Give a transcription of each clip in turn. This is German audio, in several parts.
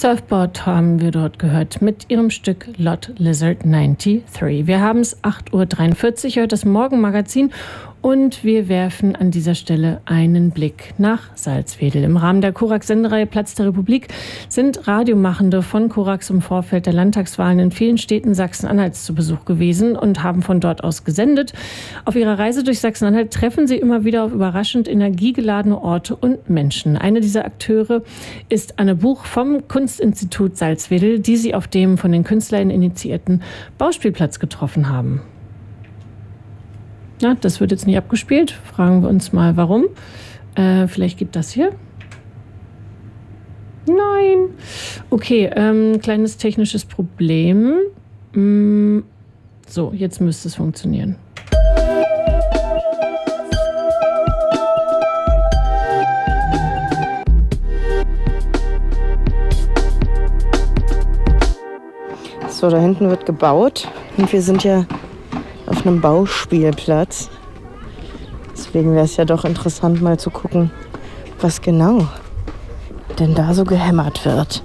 Surfboard haben wir dort gehört mit ihrem Stück Lot Lizard 93. Wir haben es 8:43 Uhr, heute das Morgenmagazin und wir werfen an dieser Stelle einen Blick nach Salzwedel. Im Rahmen der Korax-Sendereihe Platz der Republik sind Radiomachende von Korax im Vorfeld der Landtagswahlen in vielen Städten Sachsen-Anhalts zu Besuch gewesen und haben von dort aus gesendet. Auf ihrer Reise durch Sachsen-Anhalt treffen sie immer wieder auf überraschend energiegeladene Orte und Menschen. Eine dieser Akteure ist Anne Buch vom Kunstinstitut Salzwedel, die sie auf dem von den Künstlern initiierten Bauspielplatz getroffen haben. Na, das wird jetzt nicht abgespielt. Fragen wir uns mal, warum. Vielleicht geht das hier. Nein. Okay, kleines technisches Problem. So, jetzt müsste es funktionieren. So, da hinten wird gebaut und wir sind ja auf einem Bauspielplatz. Deswegen wäre es ja doch interessant, mal zu gucken, was genau denn da so gehämmert wird.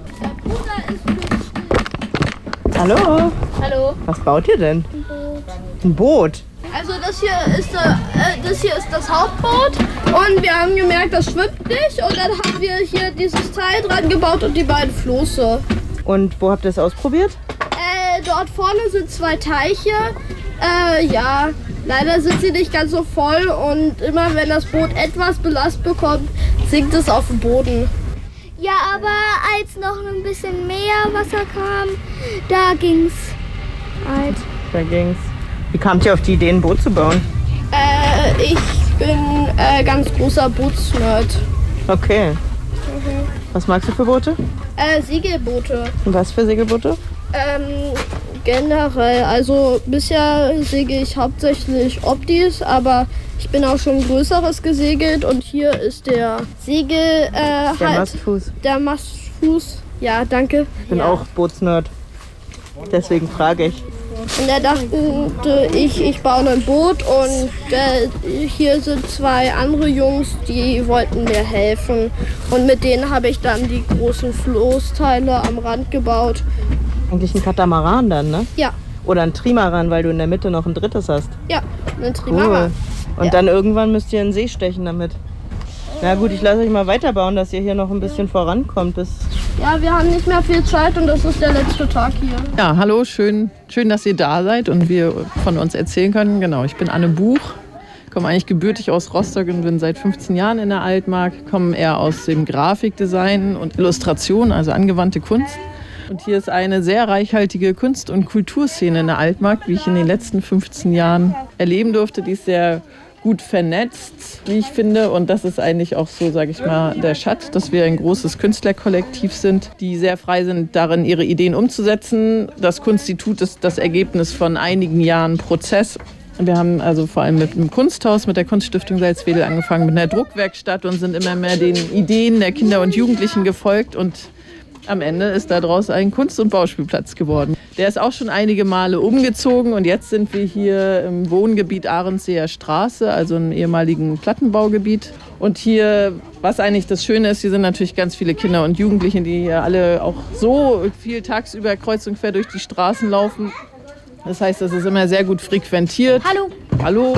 Hallo? Hallo. Was baut ihr denn? Ein Boot. Also das hier ist das Hauptboot und wir haben gemerkt, das schwimmt nicht und dann haben wir hier dieses Teil dran gebaut und die beiden Floße. Und wo habt ihr es ausprobiert? Dort vorne sind 2 Teiche. Ja, leider sind sie nicht ganz so voll und immer wenn das Boot etwas Belast bekommt, sinkt es auf den Boden. Ja, aber als noch ein bisschen mehr Wasser kam, da ging's halt. Da ging's. Wie kamt ihr auf die Idee, ein Boot zu bauen? Ich bin ganz großer Bootsnerd. Okay. Was magst du für Boote? Segelboote. Und was für Segelboote? Generell, also bisher segel ich hauptsächlich Optis, aber ich bin auch schon Größeres gesegelt und hier ist der Segel, der Mastfuß. Der Mastfuß, ja, danke. Ich bin auch Bootsnerd, deswegen frage ich. Und da dachte ich baue ein Boot und hier sind 2 andere Jungs, die wollten mir helfen und mit denen habe ich dann die großen Floßteile am Rand gebaut. Eigentlich ein Katamaran dann, ne? Ja. Oder ein Trimaran, weil du in der Mitte noch ein drittes hast. Ja, ein Trimaran. Cool. Und dann irgendwann müsst ihr in den See stechen damit. Na gut, ich lasse euch mal weiterbauen, dass ihr hier noch ein bisschen vorankommt. Ja, wir haben nicht mehr viel Zeit und das ist der letzte Tag hier. Ja, hallo, schön, dass ihr da seid und wir von uns erzählen können. Genau, ich bin Anne Buch, komme eigentlich gebürtig aus Rostock und bin seit 15 Jahren in der Altmark, komme eher aus dem Grafikdesign und Illustration, also angewandte Kunst. Und hier ist eine sehr reichhaltige Kunst- und Kulturszene in der Altmark, wie ich in den letzten 15 Jahren erleben durfte. Die ist sehr gut vernetzt, wie ich finde. Und das ist eigentlich auch so, sage ich mal, der Schatz, dass wir ein großes Künstlerkollektiv sind, die sehr frei sind, darin ihre Ideen umzusetzen. Das Kunstinstitut ist das Ergebnis von einigen Jahren Prozess. Wir haben also vor allem mit dem Kunsthaus, mit der Kunststiftung Salzwedel angefangen, mit einer Druckwerkstatt und sind immer mehr den Ideen der Kinder und Jugendlichen gefolgt. Und am Ende ist daraus ein Kunst- und Bauspielplatz geworden. Der ist auch schon einige Male umgezogen und jetzt sind wir hier im Wohngebiet Ahrensseer Straße, also im ehemaligen Plattenbaugebiet. Und hier, was eigentlich das Schöne ist, hier sind natürlich ganz viele Kinder und Jugendliche, die hier alle auch so viel tagsüber kreuz und quer durch die Straßen laufen. Das heißt, das ist immer sehr gut frequentiert. Hallo. Hallo.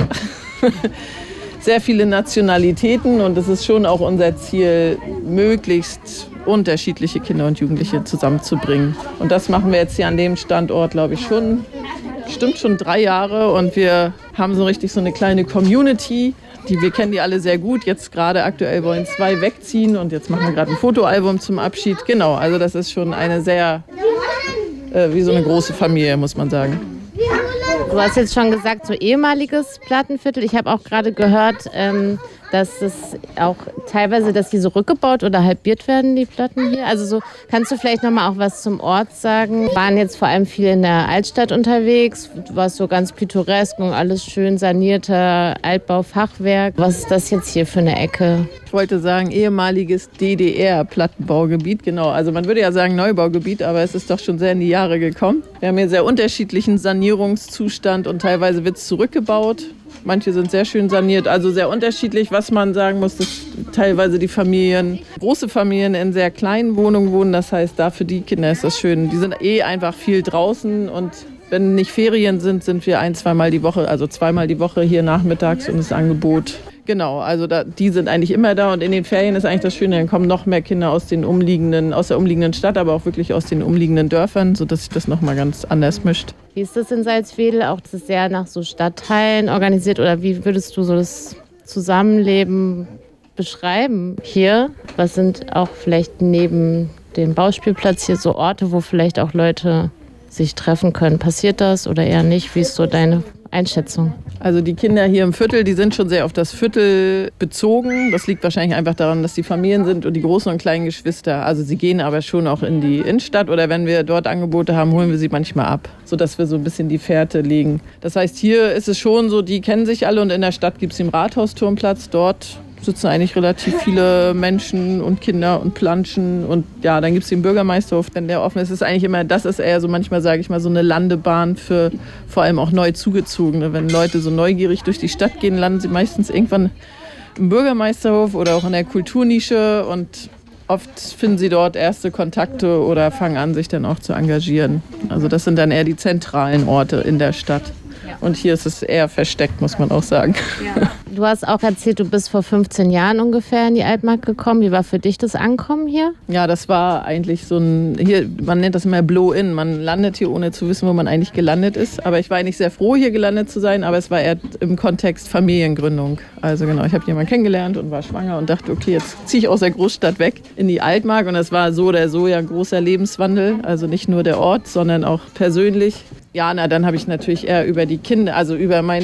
Sehr viele Nationalitäten und es ist schon auch unser Ziel, möglichst unterschiedliche Kinder und Jugendliche zusammenzubringen. Und das machen wir jetzt hier an dem Standort, glaube ich, bestimmt schon 3 Jahre. Und wir haben so richtig so eine kleine Community, wir kennen die alle sehr gut. Jetzt gerade aktuell wollen 2 wegziehen und jetzt machen wir gerade ein Fotoalbum zum Abschied. Genau, also das ist schon eine sehr, wie so eine große Familie, muss man sagen. Du hast jetzt schon gesagt, so ehemaliges Plattenviertel. Ich habe auch gerade gehört, dass es auch teilweise, dass die so rückgebaut oder halbiert werden, die Platten hier. Also so, kannst du vielleicht noch mal auch was zum Ort sagen? Wir waren jetzt vor allem viel in der Altstadt unterwegs. Du warst so ganz pittoresk und alles schön sanierter Altbaufachwerk. Was ist das jetzt hier für eine Ecke? Ich wollte sagen, ehemaliges DDR-Plattenbaugebiet. Genau, also man würde ja sagen Neubaugebiet, aber es ist doch schon sehr in die Jahre gekommen. Wir haben hier sehr unterschiedlichen Sanierungszustand und teilweise wird es zurückgebaut. Manche sind sehr schön saniert, also sehr unterschiedlich. Was man sagen muss, dass teilweise die Familien, große Familien in sehr kleinen Wohnungen wohnen. Das heißt, da für die Kinder ist das schön. Die sind einfach viel draußen und wenn nicht Ferien sind, sind wir zweimal die Woche, also zweimal die Woche hier nachmittags und das Angebot. Genau, also die sind eigentlich immer da und in den Ferien ist eigentlich das Schöne, dann kommen noch mehr Kinder aus der umliegenden Stadt, aber auch wirklich aus den umliegenden Dörfern, sodass sich das nochmal ganz anders mischt. Wie ist das in Salzwedel? Auch das sehr nach so Stadtteilen organisiert oder wie würdest du so das Zusammenleben beschreiben hier? Was sind auch vielleicht neben dem Bauspielplatz hier so Orte, wo vielleicht auch Leute sich treffen können? Passiert das oder eher nicht? Wie ist so deine Einschätzung? Also die Kinder hier im Viertel, die sind schon sehr auf das Viertel bezogen. Das liegt wahrscheinlich einfach daran, dass die Familien sind und die großen und kleinen Geschwister. Also sie gehen aber schon auch in die Innenstadt oder wenn wir dort Angebote haben, holen wir sie manchmal ab, sodass wir so ein bisschen die Fährte legen. Das heißt, hier ist es schon so, die kennen sich alle und in der Stadt gibt es den Rathausturmplatz. Dort sitzen eigentlich relativ viele Menschen und Kinder und planschen und ja, dann gibt es den Bürgermeisterhof, wenn der offen ist. Ist eigentlich immer, das ist eher so manchmal, sage ich mal, so eine Landebahn für vor allem auch neu Zugezogene. Wenn Leute so neugierig durch die Stadt gehen, landen sie meistens irgendwann im Bürgermeisterhof oder auch in der Kulturnische und oft finden sie dort erste Kontakte oder fangen an, sich dann auch zu engagieren. Also das sind dann eher die zentralen Orte in der Stadt. Und hier ist es eher versteckt, muss man auch sagen. Ja. Du hast auch erzählt, du bist vor 15 Jahren ungefähr in die Altmark gekommen. Wie war für dich das Ankommen hier? Ja, das war eigentlich so hier, man nennt das immer Blow-in. Man landet hier, ohne zu wissen, wo man eigentlich gelandet ist. Aber ich war eigentlich sehr froh, hier gelandet zu sein, aber es war eher im Kontext Familiengründung. Also genau, ich habe jemanden kennengelernt und war schwanger und dachte, okay, jetzt ziehe ich aus der Großstadt weg in die Altmark. Und das war so oder so ja ein großer Lebenswandel. Also nicht nur der Ort, sondern auch persönlich. Ja, dann habe ich natürlich eher über die Kinder, also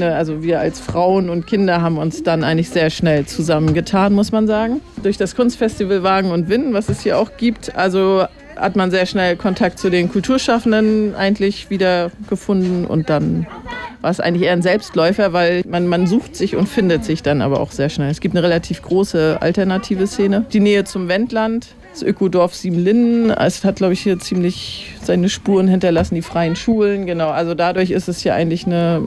wir als Frauen und Kinder haben uns dann eigentlich sehr schnell zusammengetan, muss man sagen. Durch das Kunstfestival Wagen und Winden, was es hier auch gibt, also hat man sehr schnell Kontakt zu den Kulturschaffenden eigentlich wieder gefunden und dann war es eigentlich eher ein Selbstläufer, weil man sucht sich und findet sich dann aber auch sehr schnell. Es gibt eine relativ große alternative Szene. Die Nähe zum Wendland. Das Ökodorf Siebenlinden, es hat, glaube ich, hier ziemlich seine Spuren hinterlassen, die freien Schulen, genau. Also dadurch ist es hier eigentlich eine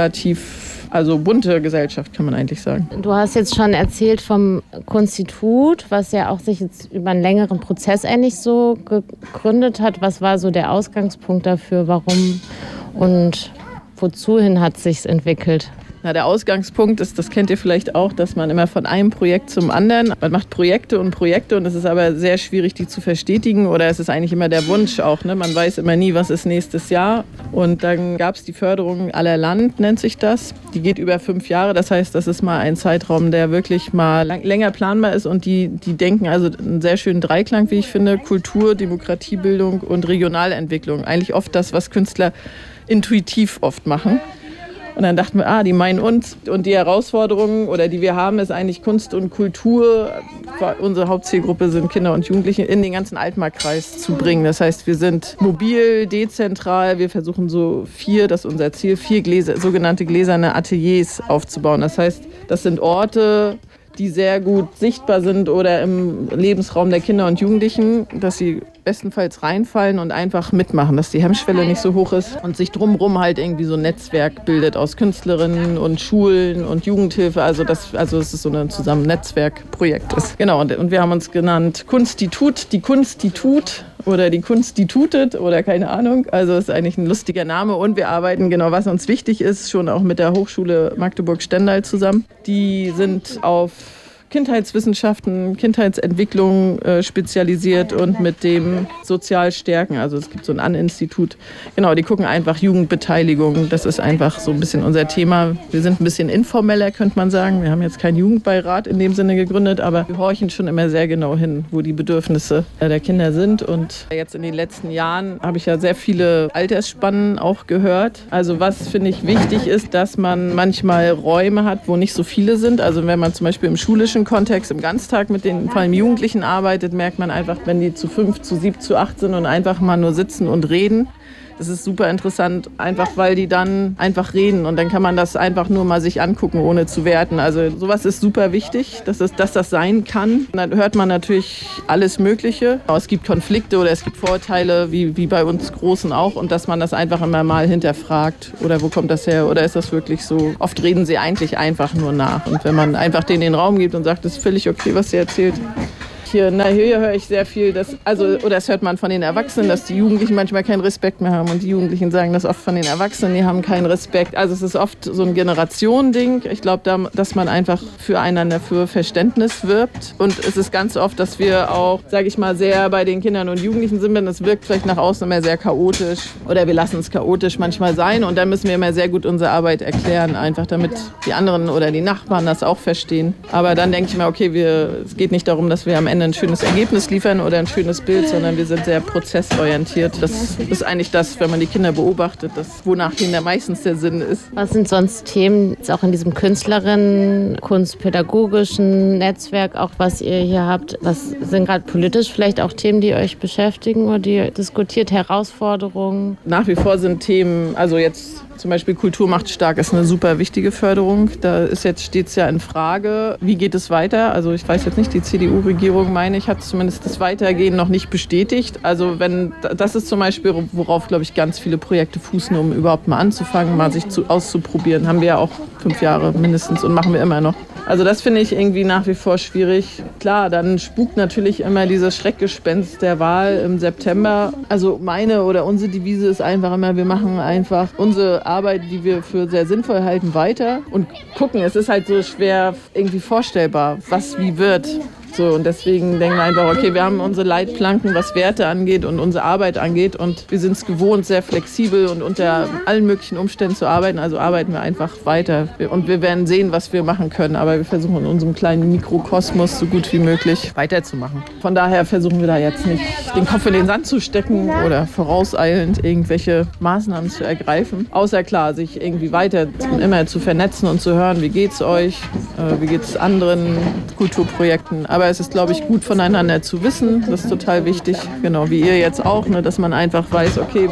relativ bunte Gesellschaft, kann man eigentlich sagen. Du hast jetzt schon erzählt vom Kunstitut, was ja auch sich jetzt über einen längeren Prozess eigentlich so gegründet hat. Was war so der Ausgangspunkt dafür, warum und wozu hin hat es sich entwickelt? Na, der Ausgangspunkt ist, das kennt ihr vielleicht auch, dass man immer von einem Projekt zum anderen, man macht Projekte und es ist aber sehr schwierig, die zu verstetigen oder es ist eigentlich immer der Wunsch auch, ne? Man weiß immer nie, was ist nächstes Jahr und dann gab es die Förderung aller Land, nennt sich das, die geht über 5 Jahre, das heißt, das ist mal ein Zeitraum, der wirklich mal länger planbar ist und die denken also einen sehr schönen Dreiklang, wie ich finde, Kultur, Demokratiebildung und Regionalentwicklung, eigentlich oft das, was Künstler intuitiv oft machen. Und dann dachten wir, die meinen uns. Und die Herausforderungen, oder die wir haben, ist eigentlich Kunst und Kultur. Unsere Hauptzielgruppe sind Kinder und Jugendliche in den ganzen Altmarkkreis zu bringen. Das heißt, wir sind mobil, dezentral. Wir versuchen das ist unser Ziel, 4 sogenannte gläserne Ateliers aufzubauen. Das heißt, das sind Orte, die sehr gut sichtbar sind oder im Lebensraum der Kinder und Jugendlichen, dass sie bestenfalls reinfallen und einfach mitmachen, dass die Hemmschwelle nicht so hoch ist und sich drumherum halt irgendwie so ein Netzwerk bildet aus Künstlerinnen und Schulen und Jugendhilfe, also es ist so ein Netzwerkprojekt ist. Genau, und wir haben uns genannt Kunstitut, die Kunstitut oder die Kunst, die tutet oder keine Ahnung, also ist eigentlich ein lustiger Name und wir arbeiten, genau, was uns wichtig ist, schon auch mit der Hochschule Magdeburg-Stendal zusammen. Die sind auf Kindheitswissenschaften, Kindheitsentwicklung spezialisiert und mit dem Sozialstärken. Also es gibt so ein An-Institut. Genau, die gucken einfach Jugendbeteiligung. Das ist einfach so ein bisschen unser Thema. Wir sind ein bisschen informeller, könnte man sagen. Wir haben jetzt keinen Jugendbeirat in dem Sinne gegründet, aber wir horchen schon immer sehr genau hin, wo die Bedürfnisse der Kinder sind. Und jetzt in den letzten Jahren habe ich ja sehr viele Altersspannen auch gehört. Also was, finde ich, wichtig ist, dass man manchmal Räume hat, wo nicht so viele sind. Also wenn man zum Beispiel im schulischen Kontext im Ganztag mit den vor allem Jugendlichen arbeitet, merkt man einfach, wenn die zu 5, zu 7, zu 8 sind und einfach mal nur sitzen und reden, Das ist super interessant, einfach weil die dann einfach reden und dann kann man das einfach nur mal sich angucken, ohne zu werten. Also sowas ist super wichtig, dass das sein kann. Und dann hört man natürlich alles Mögliche. Es gibt Konflikte oder es gibt Vorurteile, wie bei uns Großen auch, und dass man das einfach immer mal hinterfragt. Oder wo kommt das her? Oder ist das wirklich so? Oft reden sie eigentlich einfach nur nach. Und wenn man einfach denen den Raum gibt und sagt, das ist völlig okay, was sie erzählt. Hier höre ich sehr viel, das hört man von den Erwachsenen, dass die Jugendlichen manchmal keinen Respekt mehr haben. Und die Jugendlichen sagen das oft von den Erwachsenen, die haben keinen Respekt. Also es ist oft so ein Generationending. Ich glaube, dass man einfach füreinander für Verständnis wirbt. Und es ist ganz oft, dass wir auch, sage ich mal, sehr bei den Kindern und Jugendlichen sind. Das wirkt vielleicht nach außen immer sehr chaotisch. Oder wir lassen es chaotisch manchmal sein. Und dann müssen wir immer sehr gut unsere Arbeit erklären, einfach damit die anderen oder die Nachbarn das auch verstehen. Aber dann denke ich mir, okay, es geht nicht darum, dass wir am Ende ein schönes Ergebnis liefern oder ein schönes Bild, sondern wir sind sehr prozessorientiert. Das ist eigentlich das, wenn man die Kinder beobachtet, wonach ihnen meistens der Sinn ist. Was sind sonst Themen, jetzt auch in diesem Künstlerinnen-, kunstpädagogischen Netzwerk, auch was ihr hier habt? Was sind gerade politisch vielleicht auch Themen, die euch beschäftigen oder die ihr diskutiert, Herausforderungen? Nach wie vor sind Themen, also jetzt zum Beispiel Kultur macht stark ist eine super wichtige Förderung. Da steht es ja in Frage, wie geht es weiter? Also ich weiß jetzt nicht, die CDU-Regierung, meine ich, hat zumindest das Weitergehen noch nicht bestätigt. Also das ist zum Beispiel, worauf, glaube ich, ganz viele Projekte fußen, um überhaupt mal anzufangen, mal sich auszuprobieren. Haben wir ja auch 5 Jahre mindestens und machen wir immer noch. Also das finde ich irgendwie nach wie vor schwierig. Klar, dann spukt natürlich immer dieses Schreckgespenst der Wahl im September. Also meine oder unsere Devise ist einfach immer, wir machen einfach unsere Arbeit, die wir für sehr sinnvoll halten, weiter und gucken. Es ist halt so schwer irgendwie vorstellbar, was wie wird. So, und deswegen denken wir einfach, okay, wir haben unsere Leitplanken, was Werte angeht und unsere Arbeit angeht. Und wir sind es gewohnt, sehr flexibel und unter allen möglichen Umständen zu arbeiten. Also arbeiten wir einfach weiter. Und wir werden sehen, was wir machen können. Aber wir versuchen in unserem kleinen Mikrokosmos so gut wie möglich weiterzumachen. Von daher versuchen wir da jetzt nicht den Kopf in den Sand zu stecken oder vorauseilend irgendwelche Maßnahmen zu ergreifen. Außer klar, sich irgendwie weiter immer zu vernetzen und zu hören, wie geht's euch, wie geht's anderen Kulturprojekten. Aber es ist, glaube ich, gut voneinander zu wissen. Das ist total wichtig, genau wie ihr jetzt auch, ne, dass man einfach weiß, okay,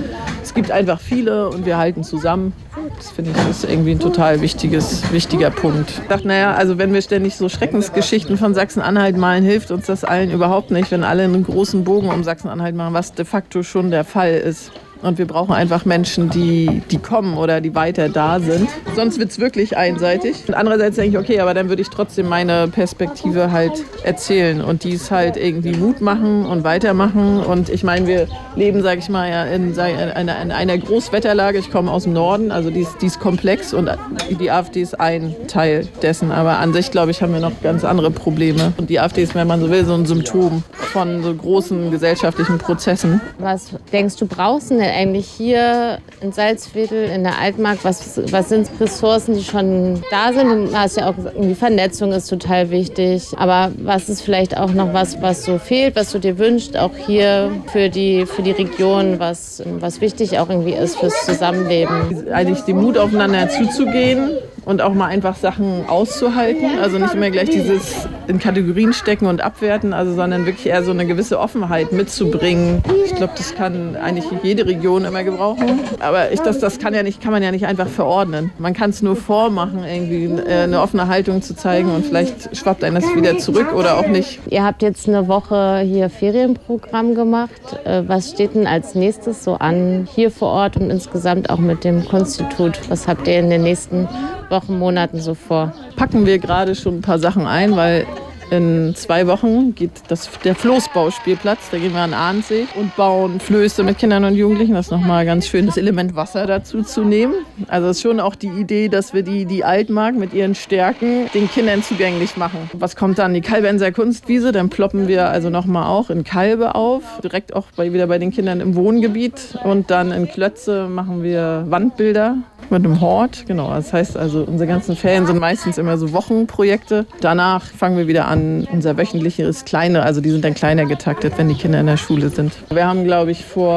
es gibt einfach viele und wir halten zusammen. Das finde ich ist irgendwie ein total wichtiger Punkt. Ich dachte, also wenn wir ständig so Schreckensgeschichten von Sachsen-Anhalt malen, hilft uns das allen überhaupt nicht, wenn alle einen großen Bogen um Sachsen-Anhalt machen, was de facto schon der Fall ist. Und wir brauchen einfach Menschen, die kommen oder die weiter da sind. Sonst wird es wirklich einseitig. Und andererseits denke ich, okay, aber dann würde ich trotzdem meine Perspektive halt erzählen. Und die ist halt irgendwie Mut machen und weitermachen. Und ich meine, wir leben, sage ich mal, ja, in einer Großwetterlage. Ich komme aus dem Norden, also die ist komplex. Und die AfD ist ein Teil dessen. Aber an sich, glaube ich, haben wir noch ganz andere Probleme. Und die AfD ist, wenn man so will, so ein Symptom von so großen gesellschaftlichen Prozessen. Was denkst du, brauchst du denn eigentlich hier in Salzwedel, in der Altmark? Was sind Ressourcen, die schon da sind? Du hast ja auch gesagt, die Vernetzung ist total wichtig. Aber was ist vielleicht auch noch was so fehlt, was du dir wünschst, auch hier für die Region, was wichtig auch irgendwie ist fürs Zusammenleben? Eigentlich den Mut, aufeinander zuzugehen und auch mal einfach Sachen auszuhalten. Also nicht immer gleich dieses in Kategorien stecken und abwerten, sondern wirklich eher so eine gewisse Offenheit mitzubringen. Ich glaube, das kann eigentlich jede Region immer gebrauchen. Aber das kann man ja nicht einfach verordnen. Man kann es nur vormachen, irgendwie eine offene Haltung zu zeigen und vielleicht schwappt einem das wieder zurück oder auch nicht. Ihr habt jetzt eine Woche hier Ferienprogramm gemacht. Was steht denn als nächstes so an hier vor Ort und insgesamt auch mit dem Kunstinstitut? Was habt ihr in den nächsten Wochen, Monaten so vor? Packen wir gerade schon ein paar Sachen ein, weil in 2 Wochen geht der Floßbauspielplatz, da gehen wir an den Ahrensee und bauen Flöße mit Kindern und Jugendlichen. Das ist nochmal ganz schön, das Element Wasser dazu zu nehmen. Also es ist schon auch die Idee, dass wir die Altmark mit ihren Stärken den Kindern zugänglich machen. Was kommt dann? Die Kalbenser Kunstwiese, dann ploppen wir also nochmal auch in Kalbe auf, direkt auch wieder bei den Kindern im Wohngebiet. Und dann in Klötze machen wir Wandbilder mit einem Hort. Genau, das heißt also, unsere ganzen Ferien sind meistens immer so Wochenprojekte. Danach fangen wir wieder an, unser wöchentliches kleine, also die sind dann kleiner getaktet, wenn die Kinder in der Schule sind. Wir haben, glaube ich, vor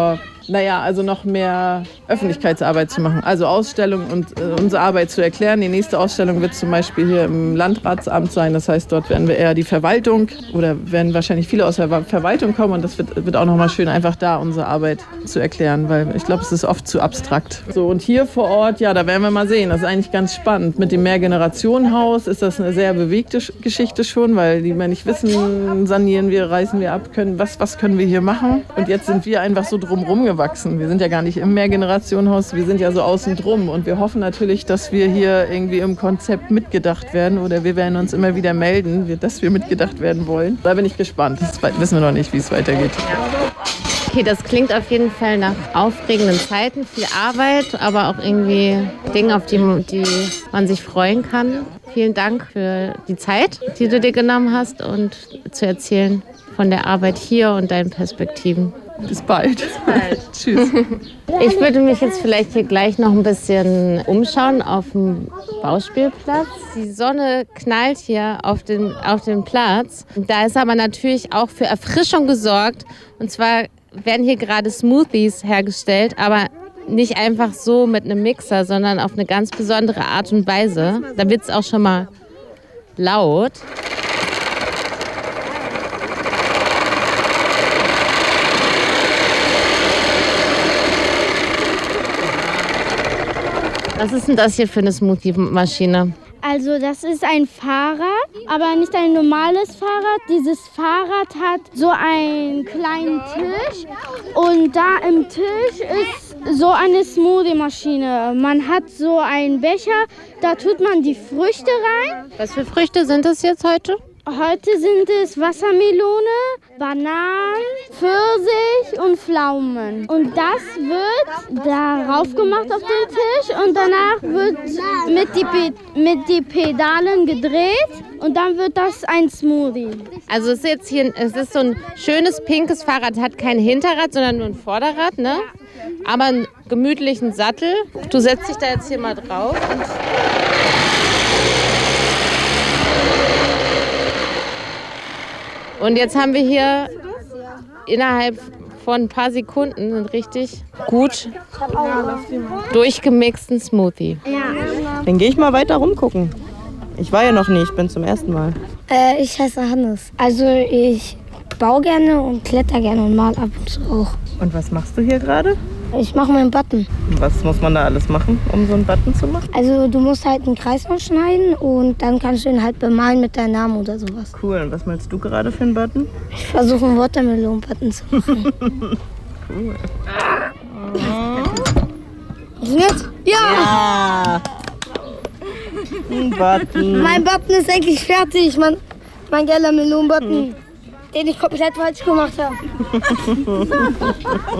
Naja, also noch mehr Öffentlichkeitsarbeit zu machen. Also Ausstellungen und unsere Arbeit zu erklären. Die nächste Ausstellung wird zum Beispiel hier im Landratsamt sein. Das heißt, dort werden wir eher die Verwaltung oder werden wahrscheinlich viele aus der Verwaltung kommen. Und das wird auch nochmal schön, einfach da unsere Arbeit zu erklären, weil ich glaube, es ist oft zu abstrakt. So, und hier vor Ort, ja, da werden wir mal sehen. Das ist eigentlich ganz spannend. Mit dem Mehrgenerationenhaus ist das eine sehr bewegte Geschichte schon, weil die Menschen nicht wissen, sanieren wir, reißen wir ab, was können wir hier machen? Und jetzt sind wir einfach so drumherum gewachsen. Wir sind ja gar nicht im Mehrgenerationenhaus, wir sind ja so außen drum. Und wir hoffen natürlich, dass wir hier irgendwie im Konzept mitgedacht werden oder wir werden uns immer wieder melden, dass wir mitgedacht werden wollen. Da bin ich gespannt. Das wissen wir noch nicht, wie es weitergeht. Okay, das klingt auf jeden Fall nach aufregenden Zeiten, viel Arbeit, aber auch irgendwie Dinge, auf die man sich freuen kann. Vielen Dank für die Zeit, die du dir genommen hast und zu erzählen von der Arbeit hier und deinen Perspektiven. Bis bald. Bis bald. Tschüss. Ich würde mich jetzt vielleicht hier gleich noch ein bisschen umschauen auf dem Bauspielplatz. Die Sonne knallt hier auf den Platz. Da ist aber natürlich auch für Erfrischung gesorgt. Und zwar werden hier gerade Smoothies hergestellt, aber nicht einfach so mit einem Mixer, sondern auf eine ganz besondere Art und Weise. Da wird es auch schon mal laut. Was ist denn das hier für eine Smoothie-Maschine? Also das ist ein Fahrrad, aber nicht ein normales Fahrrad. Dieses Fahrrad hat so einen kleinen Tisch und da im Tisch ist so eine Smoothie-Maschine. Man hat so einen Becher, da tut man die Früchte rein. Was für Früchte sind das jetzt heute? Heute sind es Wassermelone, Bananen, Pfirsich und Pflaumen. Und das wird darauf gemacht auf den Tisch und danach wird mit die Pedalen gedreht und dann wird das ein Smoothie. Also es ist so ein schönes pinkes Fahrrad, hat kein Hinterrad, sondern nur ein Vorderrad, ne? Aber einen gemütlichen Sattel. Du setzt dich da jetzt hier mal drauf. Und jetzt haben wir hier innerhalb von ein paar Sekunden einen richtig gut durchgemixten Smoothie. Dann gehe ich mal weiter rumgucken. Ich war ja noch nie, ich bin zum ersten Mal. Ich heiße Hannes. Also ich baue gerne und kletter gerne und mal ab und zu auch. Und was machst du hier gerade? Ich mache meinen Button. Was muss man da alles machen, um so einen Button zu machen? Also du musst halt einen Kreis ausschneiden und dann kannst du ihn halt bemalen mit deinem Namen oder sowas. Cool, und was malst du gerade für einen Button? Ich versuche einen Watermelon-Button zu machen. Cool. Funktioniert? Ja! Ein Button. Mein Button ist eigentlich fertig, mein gelber Melon-Button, den ich komplett falsch gemacht habe.